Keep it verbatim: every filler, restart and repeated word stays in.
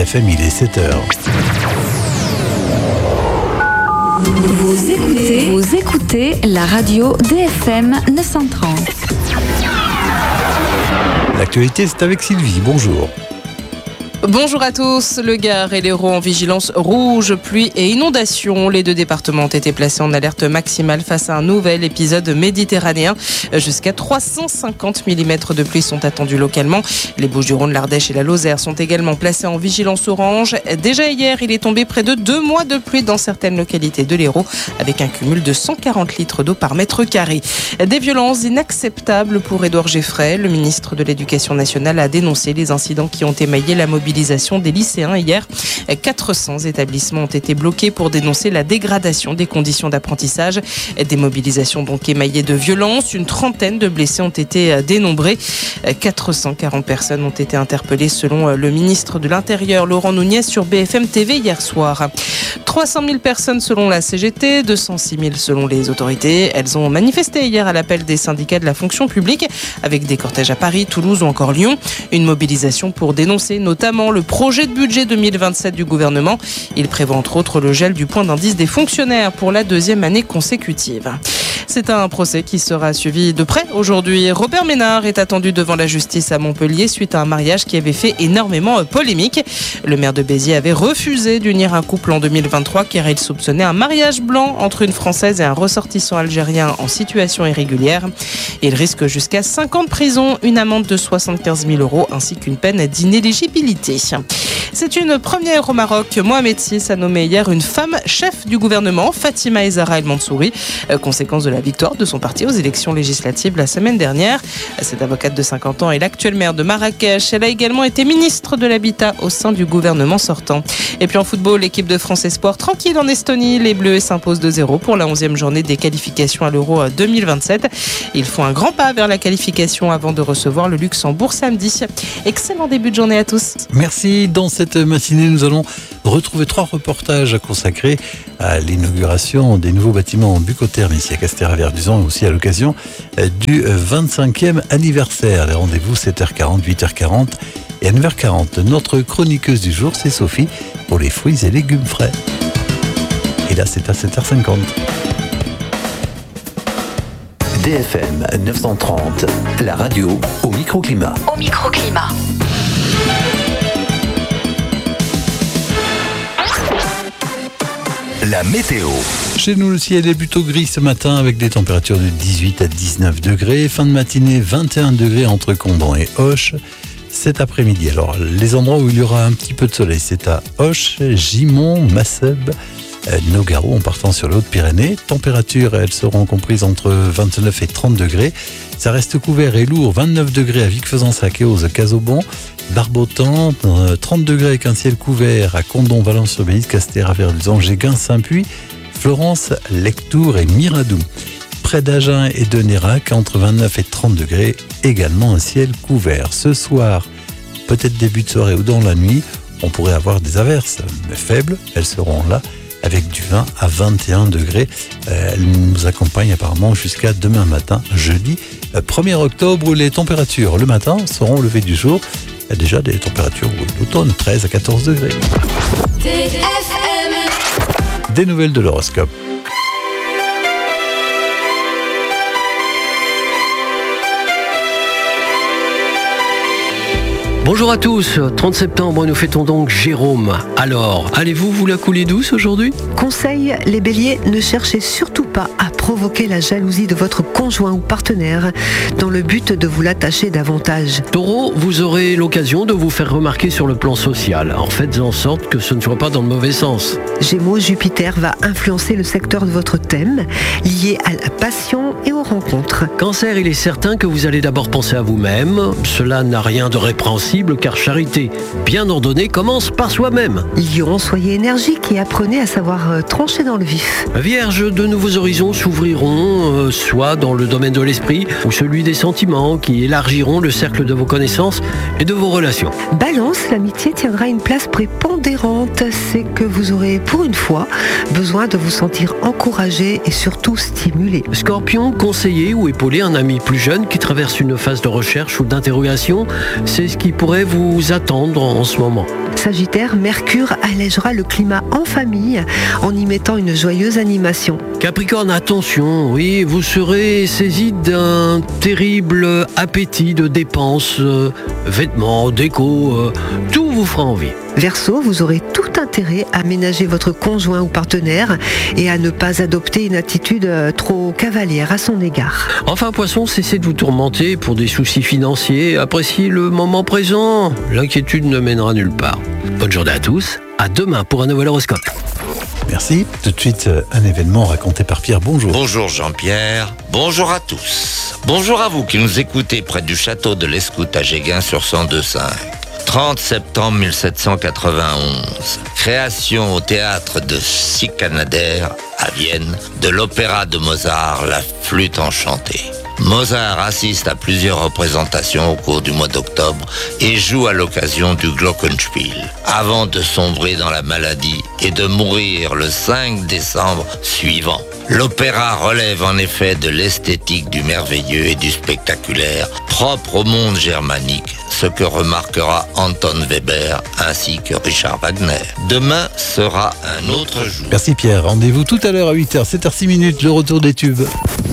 F M, il est sept heures. Vous écoutez, vous écoutez la radio D F M neuf cent trente. L'actualité, c'est avec Sylvie. Bonjour. Bonjour à tous. Le Gard et l'Hérault en vigilance rouge, pluie et inondation. Les deux départements ont été placés en alerte maximale face à un nouvel épisode méditerranéen. Jusqu'à trois cent cinquante millimètres de pluie sont attendus localement. Les Bouches-du-Rhône, l'Ardèche et la Lozère sont également placés en vigilance orange. Déjà hier, il est tombé près de deux mois de pluie dans certaines localités de l'Hérault, avec un cumul de cent quarante litres d'eau par mètre carré. Des violences inacceptables pour Édouard Geffray. Le ministre de l'Éducation nationale a dénoncé les incidents qui ont émaillé la mobilisation des lycéens hier. quatre cents établissements ont été bloqués pour dénoncer la dégradation des conditions d'apprentissage. Des mobilisations donc émaillées de violences. Une trentaine de blessés ont été dénombrés. quatre cent quarante personnes ont été interpellées selon le ministre de l'Intérieur, Laurent Nunez, sur B F M T V hier soir. trois cent mille personnes selon la C G T, deux cent six mille selon les autorités. Elles ont manifesté hier à l'appel des syndicats de la fonction publique avec des cortèges à Paris, Toulouse ou encore Lyon. Une mobilisation pour dénoncer notamment le projet de budget deux mille vingt-sept du gouvernement. Il prévoit entre autres le gel du point d'indice des fonctionnaires pour la deuxième année consécutive. C'est un procès qui sera suivi de près aujourd'hui. Robert Ménard est attendu devant la justice à Montpellier suite à un mariage qui avait fait énormément polémique. Le maire de Béziers avait refusé d'unir un couple en deux mille vingt-trois car il soupçonnait un mariage blanc entre une Française et un ressortissant algérien en situation irrégulière. Il risque jusqu'à cinq ans de prison, une amende de soixante-quinze mille euros ainsi qu'une peine d'inéligibilité. C'est une première au Maroc. Mohamed six a nommé hier une femme chef du gouvernement, Fatima Ezara El Mansouri, conséquence de la victoire de son parti aux élections législatives la semaine dernière. Cette avocate de cinquante ans est l'actuelle maire de Marrakech. Elle a également été ministre de l'Habitat au sein du gouvernement sortant. Et puis en football, l'équipe de France Espoir tranquille en Estonie. Les Bleus s'imposent deux zéro pour la onzième journée des qualifications à l'Euro deux mille vingt-sept. Ils font un grand pas vers la qualification avant de recevoir le Luxembourg samedi. Excellent début de journée à tous. Merci. Dans cette matinée, nous allons retrouver trois reportages consacrés à l'inauguration des nouveaux bâtiments en Bucotherme ici à Castéra-Verduzan et aussi à l'occasion du vingt-cinquième anniversaire. Les rendez-vous sept heures quarante, huit heures quarante et à neuf heures quarante. Notre chroniqueuse du jour, c'est Sophie pour les fruits et légumes frais. Et là, c'est à sept heures cinquante. D F M neuf cent trente, la radio au microclimat. Au microclimat. La météo. Chez nous, le ciel est plutôt gris ce matin avec des températures de dix-huit à dix-neuf degrés. Fin de matinée, vingt et un degrés entre Condom et Auch. Cet après-midi, alors les endroits où il y aura un petit peu de soleil, c'est à Auch, Gimont, Masseb, Nogaro en partant sur les Hautes-Pyrénées. Températures, elles seront comprises entre vingt-neuf et trente degrés. Ça reste couvert et lourd, vingt-neuf degrés à Vic-Fezensac et aux Casaubon. Barbotan, trente degrés avec un ciel couvert à Condom, Valence-sur-Bélise, Castéra-Verduzan, Géguin, Saint-Puy, Florence, Lectoure et Miradou. Près d'Agen et de Nérac, entre vingt-neuf et trente degrés, également un ciel couvert. Ce soir, peut-être début de soirée ou dans la nuit, on pourrait avoir des averses, mais faibles, elles seront là, avec du vingt à vingt et un degrés. Elles nous accompagnent apparemment jusqu'à demain matin, jeudi premier octobre, où les températures le matin seront au lever du jour. Il y a déjà des températures d'automne, treize à quatorze degrés. D F M. Des nouvelles de l'horoscope. Bonjour à tous, trente septembre, nous fêtons donc Jérôme. Alors, allez-vous vous la couler douce aujourd'hui ? Conseil, les béliers, ne cherchez surtout pas à provoquer la jalousie de votre conjoint ou partenaire dans le but de vous l'attacher davantage. Taureau, vous aurez l'occasion de vous faire remarquer sur le plan social. Alors faites en sorte que ce ne soit pas dans le mauvais sens. Gémeaux, Jupiter va influencer le secteur de votre thème, lié à la passion et aux rencontres. Cancer, il est certain que vous allez d'abord penser à vous-même. Cela n'a rien de répréhensible car charité bien ordonnée commence par soi-même. Lion, soyez énergique et apprenez à savoir euh, trancher dans le vif. Vierge, de nouveaux horizons s'ouvriront, euh, soit dans le domaine de l'esprit ou celui des sentiments qui élargiront le cercle de vos connaissances et de vos relations. Balance, l'amitié tiendra une place prépondérante. C'est que vous aurez pour une fois besoin de vous sentir encouragé et surtout stimulé. Scorpion, conseiller ou épauler un ami plus jeune qui traverse une phase de recherche ou d'interrogation, c'est ce qui pourrait vous attendre en ce moment. Sagittaire, Mercure allègera le climat en famille en y mettant une joyeuse animation. Capricorne, attention, oui, vous serez saisi d'un terrible appétit de dépenses, euh, vêtements, déco, euh, tout vous fera envie. Verseau, vous aurez tout intérêt à ménager votre conjoint ou partenaire et à ne pas adopter une attitude trop cavalière à son égard. Enfin, Poisson, cessez de vous tourmenter pour des soucis financiers, appréciez le moment présent, l'inquiétude ne mènera nulle part. Bonne journée à tous, à demain pour un nouvel horoscope. Merci. Tout de suite, un événement raconté par Pierre. Bonjour. Bonjour Jean-Pierre, bonjour à tous. Bonjour à vous qui nous écoutez près du château de l'Escoute à Géguin sur cent deux virgule cinq. trente septembre mille sept cent quatre-vingt-onze. Création au théâtre de Sickaneder à Vienne de l'opéra de Mozart, La Flûte enchantée. Mozart assiste à plusieurs représentations au cours du mois d'octobre et joue à l'occasion du Glockenspiel, avant de sombrer dans la maladie et de mourir le cinq décembre suivant. L'opéra relève en effet de l'esthétique du merveilleux et du spectaculaire, propre au monde germanique, ce que remarquera Anton Weber ainsi que Richard Wagner. Demain sera un autre jour. Merci Pierre. Rendez-vous tout à l'heure à huit heures, sept heures six minutes, le retour des tubes.